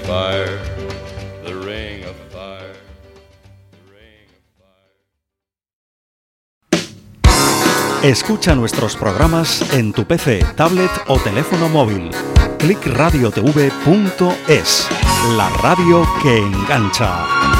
fire, the ring of fire, the ring of fire. Escucha nuestros programas en tu PC, tablet o teléfono móvil. clickradiotv.es, la radio que engancha.